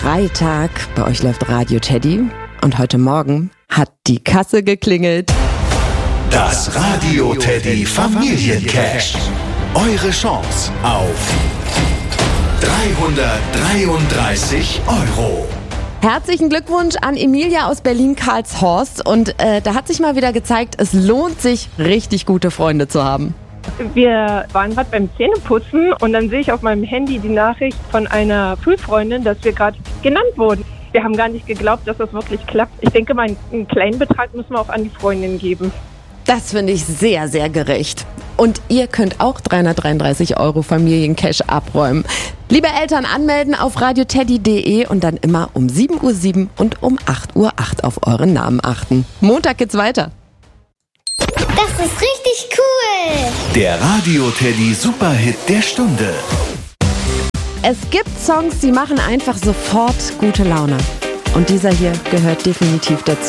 Freitag. Bei euch läuft Radio Teddy. Und heute Morgen hat die Kasse geklingelt. Das Radio Teddy Familiencash. Eure Chance auf 333 €. Herzlichen Glückwunsch an Emilia aus Berlin-Karlshorst. Und da hat sich mal wieder gezeigt, es lohnt sich, richtig gute Freunde zu haben. Wir waren gerade beim Zähneputzen und dann sehe ich auf meinem Handy die Nachricht von einer Schulfreundin, dass wir gerade genannt wurden. Wir haben gar nicht geglaubt, dass das wirklich klappt. Ich denke mal, einen kleinen Betrag müssen wir auch an die Freundin geben. Das finde ich sehr, sehr gerecht. Und ihr könnt auch 333 € Familiencash abräumen. Liebe Eltern, anmelden auf radioteddy.de und dann immer um 7:07 Uhr und um 8:08 Uhr auf euren Namen achten. Montag geht's weiter. Das ist richtig cool. Der Radio Teddy Superhit der Stunde. Es gibt Songs, die machen einfach sofort gute Laune. Und dieser hier gehört definitiv dazu.